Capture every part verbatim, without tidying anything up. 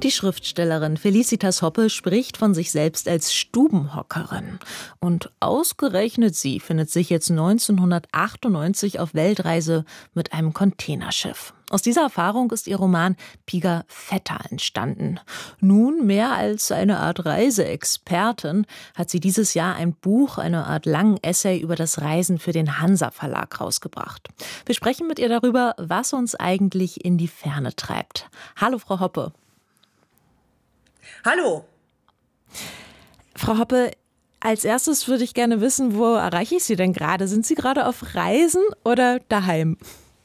Die Schriftstellerin Felicitas Hoppe spricht von sich selbst als Stubenhockerin. Und ausgerechnet sie findet sich jetzt neunzehnhundertachtundneunzig auf Weltreise mit einem Containerschiff. Aus dieser Erfahrung ist ihr Roman Piger Vetter entstanden. Nun, mehr als eine Art Reiseexpertin, hat sie dieses Jahr ein Buch, eine Art langen Essay über das Reisen für den Hansa Verlag rausgebracht. Wir sprechen mit ihr darüber, was uns eigentlich in die Ferne treibt. Hallo, Frau Hoppe. Hallo. Frau Hoppe, als erstes würde ich gerne wissen, wo erreiche ich Sie denn gerade? Sind Sie gerade auf Reisen oder daheim?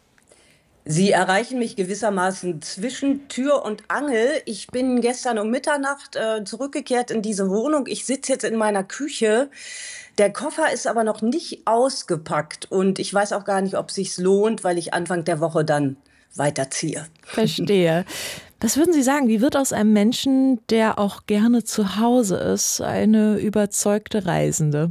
Sie erreichen mich gewissermaßen zwischen Tür und Angel. Ich bin gestern um Mitternacht äh, zurückgekehrt in diese Wohnung. Ich sitze jetzt in meiner Küche. Der Koffer ist aber noch nicht ausgepackt und ich weiß auch gar nicht, ob es sich lohnt, weil ich Anfang der Woche dann weiterziehe. Verstehe. Was würden Sie sagen, wie wird aus einem Menschen, der auch gerne zu Hause ist, eine überzeugte Reisende?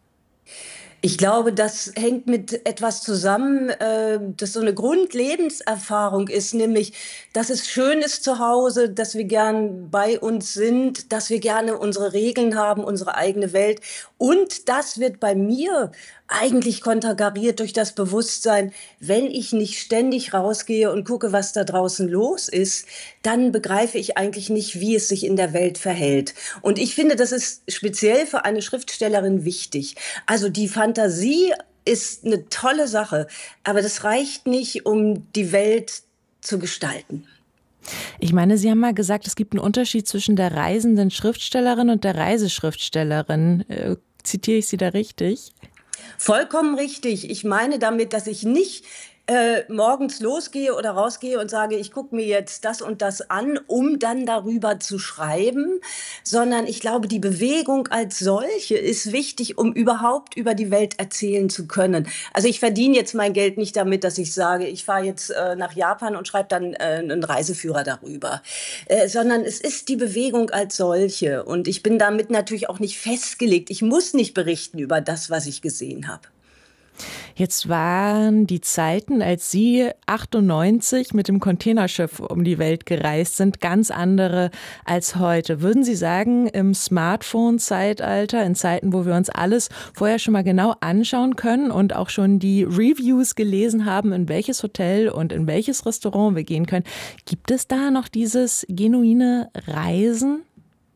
Ich glaube, das hängt mit etwas zusammen, äh, das so eine Grundlebenserfahrung ist, nämlich, dass es schön ist zu Hause, dass wir gern bei uns sind, dass wir gerne unsere Regeln haben, unsere eigene Welt. Und das wird bei mir eigentlich konterkariert durch das Bewusstsein, wenn ich nicht ständig rausgehe und gucke, was da draußen los ist, dann begreife ich eigentlich nicht, wie es sich in der Welt verhält. Und ich finde, das ist speziell für eine Schriftstellerin wichtig. Also die Fantasie ist eine tolle Sache, aber das reicht nicht, um die Welt zu gestalten. Ich meine, Sie haben mal gesagt, es gibt einen Unterschied zwischen der reisenden Schriftstellerin und der Reiseschriftstellerin. Äh, zitiere ich Sie da richtig? Vollkommen richtig. Ich meine damit, dass ich nicht äh, morgens losgehe oder rausgehe und sage, ich gucke mir jetzt das und das an, um dann darüber zu schreiben, sondern ich glaube, die Bewegung als solche ist wichtig, um überhaupt über die Welt erzählen zu können. Also ich verdiene jetzt mein Geld nicht damit, dass ich sage, ich fahre jetzt äh, nach Japan und schreibe dann äh, einen Reiseführer darüber, äh, sondern es ist die Bewegung als solche und ich bin damit natürlich auch nicht festgelegt. Ich muss nicht berichten über das, was ich gesehen habe. Jetzt waren die Zeiten, als Sie achtundneunzig mit dem Containerschiff um die Welt gereist sind, ganz andere als heute. Würden Sie sagen, im Smartphone-Zeitalter, in Zeiten, wo wir uns alles vorher schon mal genau anschauen können und auch schon die Reviews gelesen haben, in welches Hotel und in welches Restaurant wir gehen können, gibt es da noch dieses genuine Reisen?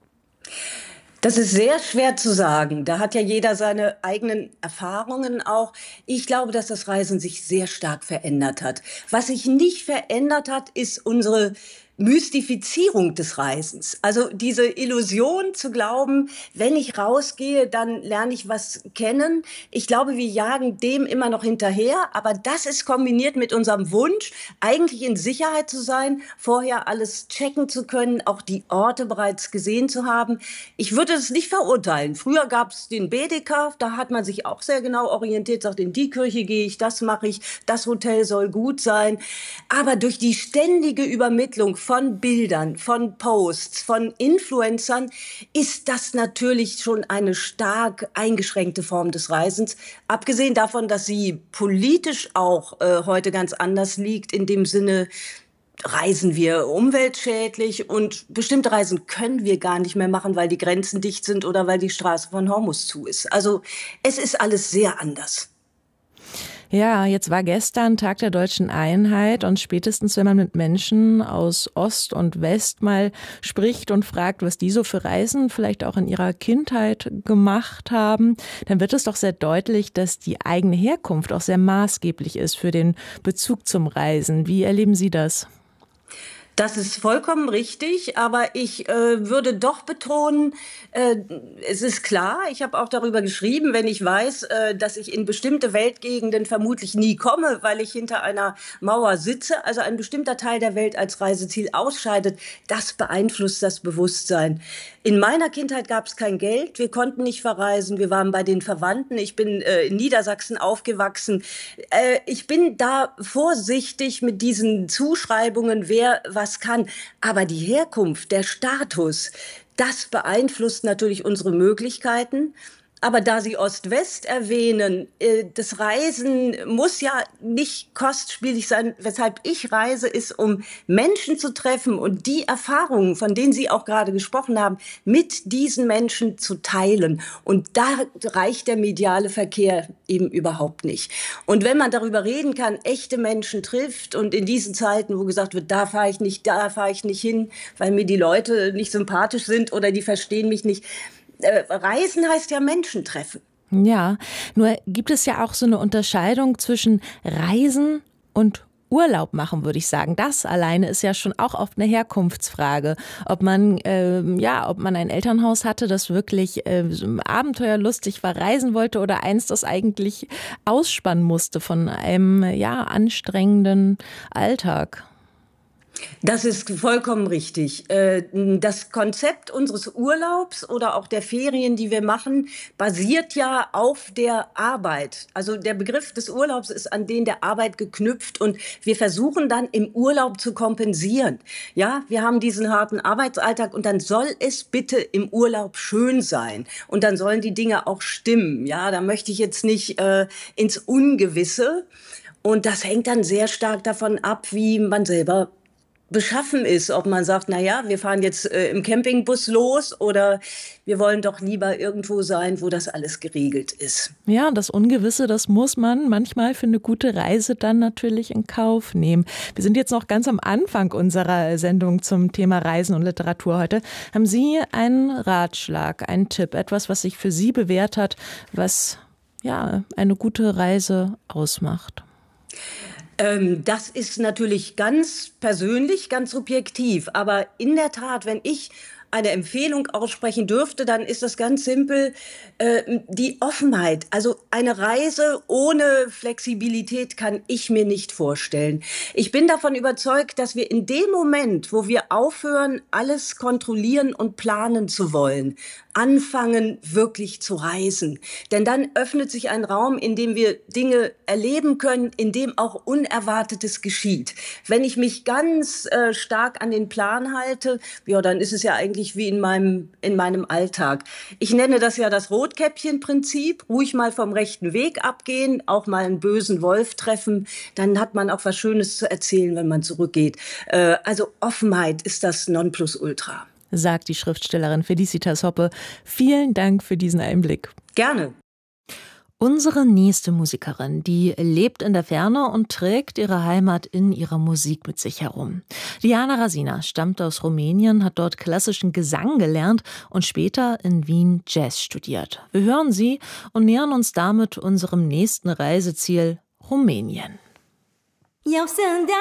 Das ist sehr schwer zu sagen. Da hat ja jeder seine eigenen Erfahrungen auch. Ich glaube, dass das Reisen sich sehr stark verändert hat. Was sich nicht verändert hat, ist unsere Mystifizierung des Reisens. Also diese Illusion zu glauben, wenn ich rausgehe, dann lerne ich was kennen. Ich glaube, wir jagen dem immer noch hinterher, aber das ist kombiniert mit unserem Wunsch, eigentlich in Sicherheit zu sein, vorher alles checken zu können, auch die Orte bereits gesehen zu haben. Ich würde es nicht verurteilen. Früher gab es den B D K, da hat man sich auch sehr genau orientiert, sagt, in die Kirche gehe ich, das mache ich, das Hotel soll gut sein. Aber durch die ständige Übermittlung von Bildern, von Posts, von Influencern ist das natürlich schon eine stark eingeschränkte Form des Reisens. Abgesehen davon, dass sie politisch auch äh, heute ganz anders liegt, in dem Sinne, reisen wir umweltschädlich und bestimmte Reisen können wir gar nicht mehr machen, weil die Grenzen dicht sind oder weil die Straße von Hormuz zu ist. Also es ist alles sehr anders. Ja, jetzt war gestern Tag der deutschen Einheit und spätestens, wenn man mit Menschen aus Ost und West mal spricht und fragt, was die so für Reisen vielleicht auch in ihrer Kindheit gemacht haben, dann wird es doch sehr deutlich, dass die eigene Herkunft auch sehr maßgeblich ist für den Bezug zum Reisen. Wie erleben Sie das? Das ist vollkommen richtig, aber ich äh, würde doch betonen, äh, es ist klar, ich habe auch darüber geschrieben, wenn ich weiß, äh, dass ich in bestimmte Weltgegenden vermutlich nie komme, weil ich hinter einer Mauer sitze, also ein bestimmter Teil der Welt als Reiseziel ausscheidet, das beeinflusst das Bewusstsein. In meiner Kindheit gab es kein Geld, wir konnten nicht verreisen, wir waren bei den Verwandten, ich bin äh, in Niedersachsen aufgewachsen. Äh, ich bin da vorsichtig mit diesen Zuschreibungen, wer was kann. Aber die Herkunft, der Status, das beeinflusst natürlich unsere Möglichkeiten. Aber da Sie Ost-West erwähnen, äh, das Reisen muss ja nicht kostspielig sein. Weshalb ich reise, ist, um Menschen zu treffen und die Erfahrungen, von denen Sie auch gerade gesprochen haben, mit diesen Menschen zu teilen. Und da reicht der mediale Verkehr eben überhaupt nicht. Und wenn man darüber reden kann, echte Menschen trifft und in diesen Zeiten, wo gesagt wird, da fahre ich nicht, da fahre ich nicht hin, weil mir die Leute nicht sympathisch sind oder die verstehen mich nicht. Äh, Reisen heißt ja Menschen treffen. Ja, nur gibt es ja auch so eine Unterscheidung zwischen Reisen und Urlaub machen, würde ich sagen. Das alleine ist ja schon auch oft eine Herkunftsfrage. Ob man, äh, ja, ob man ein Elternhaus hatte, das wirklich äh, so abenteuerlustig war, reisen wollte oder eins, das eigentlich ausspannen musste von einem, ja, anstrengenden Alltag. Das ist vollkommen richtig. Äh, Das Konzept unseres Urlaubs oder auch der Ferien, die wir machen, basiert ja auf der Arbeit. Also der Begriff des Urlaubs ist an den der Arbeit geknüpft und wir versuchen dann im Urlaub zu kompensieren. Ja, wir haben diesen harten Arbeitsalltag und dann soll es bitte im Urlaub schön sein und dann sollen die Dinge auch stimmen. Ja, da möchte ich jetzt nicht äh, ins Ungewisse. Und das hängt dann sehr stark davon ab, wie man selber beschaffen ist, ob man sagt, na ja, wir fahren jetzt äh, im Campingbus los oder wir wollen doch lieber irgendwo sein, wo das alles geregelt ist. Ja, das Ungewisse, das muss man manchmal für eine gute Reise dann natürlich in Kauf nehmen. Wir sind jetzt noch ganz am Anfang unserer Sendung zum Thema Reisen und Literatur heute. Haben Sie einen Ratschlag, einen Tipp, etwas, was sich für Sie bewährt hat, was ja eine gute Reise ausmacht? Ähm, das ist natürlich ganz persönlich, ganz subjektiv. Aber in der Tat, wenn ich eine Empfehlung aussprechen dürfte, dann ist das ganz simpel, äh, die Offenheit. Also eine Reise ohne Flexibilität kann ich mir nicht vorstellen. Ich bin davon überzeugt, dass wir in dem Moment, wo wir aufhören, alles kontrollieren und planen zu wollen, anfangen, wirklich zu reisen. Denn dann öffnet sich ein Raum, in dem wir Dinge erleben können, in dem auch Unerwartetes geschieht. Wenn ich mich ganz äh, stark an den Plan halte, ja, dann ist es ja eigentlich wie in meinem, in meinem Alltag. Ich nenne das ja das Rotkäppchen-Prinzip. Ruhig mal vom rechten Weg abgehen, auch mal einen bösen Wolf treffen. Dann hat man auch was Schönes zu erzählen, wenn man zurückgeht. Äh, also Offenheit ist das Nonplusultra. Sagt die Schriftstellerin Felicitas Hoppe. Vielen Dank für diesen Einblick. Gerne. Unsere nächste Musikerin, die lebt in der Ferne und trägt ihre Heimat in ihrer Musik mit sich herum. Diana Rasina stammt aus Rumänien, hat dort klassischen Gesang gelernt und später in Wien Jazz studiert. Wir hören sie und nähern uns damit unserem nächsten Reiseziel, Rumänien.